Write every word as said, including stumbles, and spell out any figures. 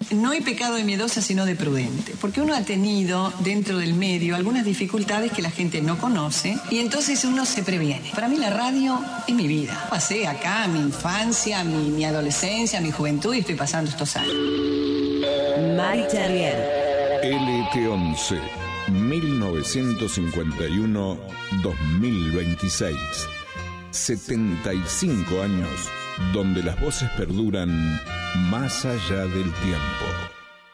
No hay pecado de miedosa, sino de prudente, porque uno ha tenido dentro del medio algunas dificultades que la gente no conoce y entonces uno se previene. Para mí la radio es mi vida. Pasé acá mi infancia, mi, mi adolescencia, mi juventud y estoy pasando estos años. Mari Charrier. L T once, mil novecientos cincuenta y uno a dos mil veintiséis. setenta y cinco años donde las voces perduran más allá del tiempo.